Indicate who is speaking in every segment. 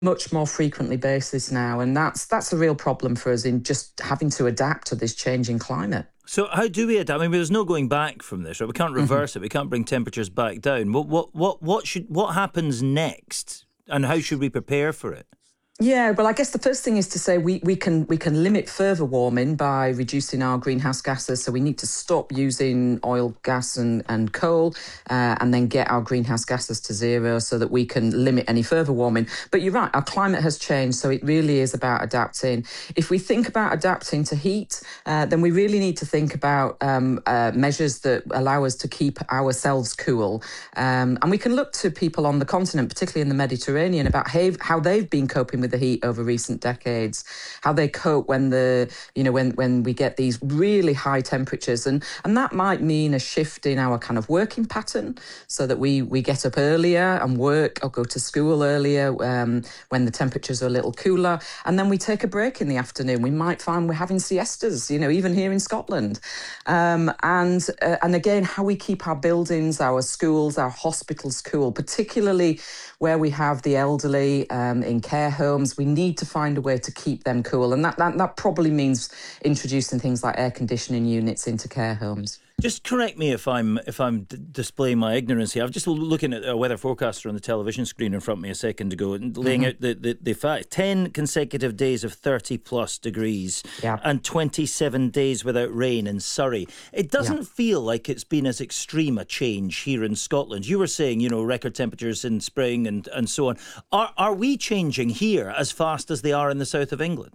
Speaker 1: much more frequently basis now, and that's a real problem for us in just having to adapt to this changing climate.
Speaker 2: So how do we adapt? I mean, there's no going back from this, right? We can't reverse it. We can't bring temperatures back down. What happens next, and how should we prepare for it?
Speaker 1: Yeah, well, I guess the first thing is to say we can limit further warming by reducing our greenhouse gases. So we need to stop using oil, gas and coal and then get our greenhouse gases to zero so that we can limit any further warming. But you're right, our climate has changed, so it really is about adapting. If we think about adapting to heat, then we really need to think about measures that allow us to keep ourselves cool. And we can look to people on the continent, particularly in the Mediterranean, about how they've been coping with the heat over recent decades, how they cope when when we get these really high temperatures, and that might mean a shift in our kind of working pattern, so that we get up earlier and work or go to school earlier when the temperatures are a little cooler, and then we take a break in the afternoon. We might find we're having siestas, even here in Scotland, and again, how we keep our buildings, our schools, our hospitals cool, particularly where we have the elderly in care homes. We need to find a way to keep them cool, and that probably means introducing things like air conditioning units into care homes.
Speaker 2: Just correct me if I'm displaying my ignorance here. I was just looking at a weather forecaster on the television screen in front of me a second ago, and laying out the fact 10 consecutive days of 30 plus degrees and 27 days without rain in Surrey. It doesn't feel like it's been as extreme a change here in Scotland. You were saying, record temperatures in spring and so on. Are we changing here as fast as they are in the south of England?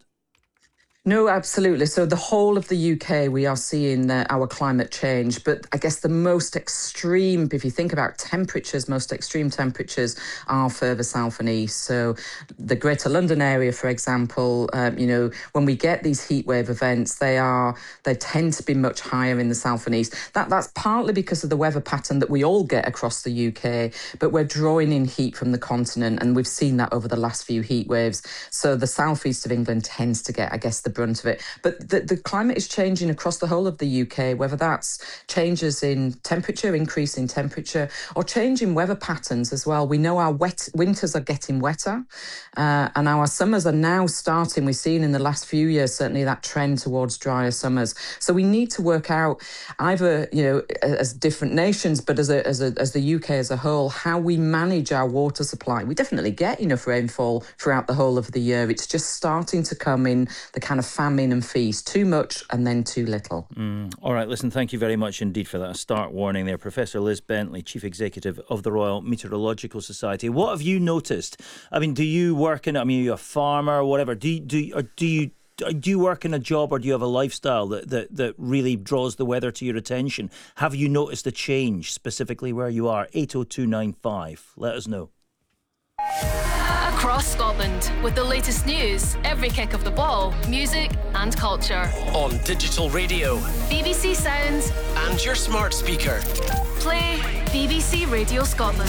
Speaker 1: No, absolutely. So the whole of the UK, we are seeing our climate change. But I guess the most extreme, if you think about temperatures, most extreme temperatures are further south and east. So the Greater London area, for example, when we get these heat wave events, they tend to be much higher in the south and east. That's partly because of the weather pattern that we all get across the UK, but we're drawing in heat from the continent, and we've seen that over the last few heat waves. So the southeast of England tends to get, I guess, the brunt of it. But the climate is changing across the whole of the UK, whether that's changes in temperature, increase in temperature, or change in weather patterns as well. We know our winters are getting wetter, and our summers are now starting. We've seen in the last few years, certainly, that trend towards drier summers. So we need to work out either, as different nations, but as the UK as a whole, how we manage our water supply. We definitely get enough rainfall throughout the whole of the year. It's just starting to come in the kind of famine and feast, too much and then too little.
Speaker 2: All right, listen, thank you very much indeed for that start warning there. Professor Liz Bentley, Chief Executive of the Royal Meteorological Society. What have you noticed? I mean, do you work in, are you a farmer or whatever? Do you work in a job, or do you have a lifestyle that really draws the weather to your attention? Have you noticed a change specifically where you are? 80295. Let us know.
Speaker 3: Across Scotland, with the latest news, every kick of the ball, music and culture.
Speaker 4: On digital radio,
Speaker 3: BBC Sounds
Speaker 4: and your smart speaker.
Speaker 3: Play BBC Radio Scotland.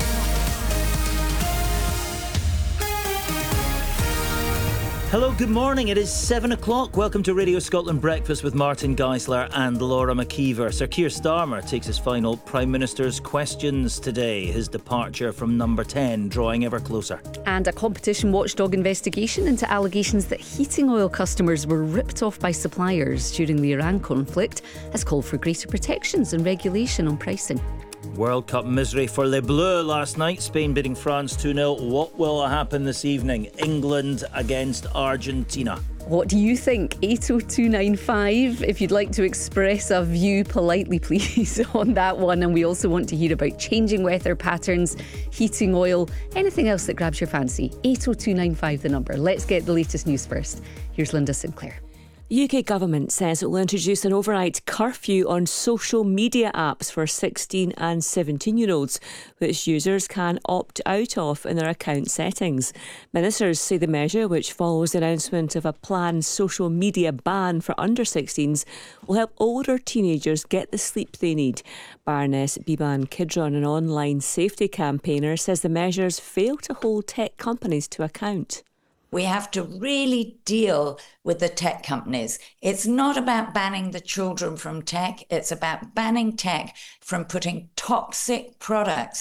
Speaker 2: Hello, good morning. It is 7 o'clock. Welcome to Radio Scotland Breakfast with Martin Geisler and Laura McKeever. Sir Keir Starmer takes his final Prime Minister's questions today. His departure from number 10 drawing ever closer.
Speaker 5: And a competition watchdog investigation into allegations that heating oil customers were ripped off by suppliers during the Iran conflict has called for greater protections and regulation on pricing.
Speaker 2: World Cup misery for Les Bleus last night. Spain beating France 2-0. What will happen this evening? England against Argentina.
Speaker 5: What do you think? 80295. If you'd like to express a view politely, please, on that one. And we also want to hear about changing weather patterns, heating oil, anything else that grabs your fancy. 80295 the number. Let's get the latest news first. Here's Linda Sinclair.
Speaker 6: The UK government says it will introduce an overnight curfew on social media apps for 16 and 17-year-olds, which users can opt out of in their account settings. Ministers say the measure, which follows the announcement of a planned social media ban for under-16s, will help older teenagers get the sleep they need. Baroness Biban Kidron, an online safety campaigner, says the measures fail to hold tech companies to account.
Speaker 7: We have to really deal with the tech companies. It's not about banning the children from tech. It's about banning tech from putting toxic products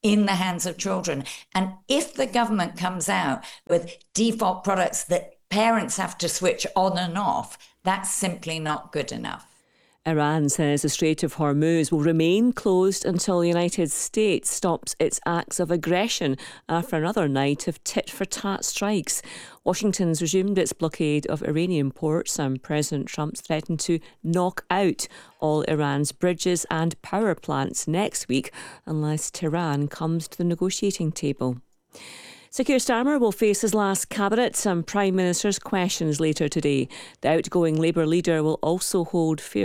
Speaker 7: in the hands of children. And if the government comes out with default products that parents have to switch on and off, that's simply not good enough.
Speaker 6: Iran says the Strait of Hormuz will remain closed until the United States stops its acts of aggression after another night of tit-for-tat strikes. Washington's resumed its blockade of Iranian ports, and President Trump's threatened to knock out all Iran's bridges and power plants next week unless Tehran comes to the negotiating table. Sir Keir Starmer will face his last cabinet and Prime Minister's questions later today. The outgoing Labour leader will also hold fair